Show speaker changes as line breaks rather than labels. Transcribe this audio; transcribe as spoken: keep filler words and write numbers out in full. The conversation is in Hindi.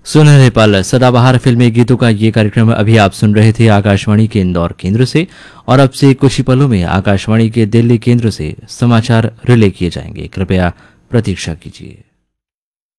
सुनहरे पल सदाबहार फिल्मी गीतों का ये कार्यक्रम अभी आप सुन रहे थे आकाशवाणी के इंदौर केंद्र से। और अब से कुछ ही पलों में आकाशवाणी के दिल्ली केंद्र से समाचार रिले किए जाएंगे। कृपया प्रतीक्षा कीजिए।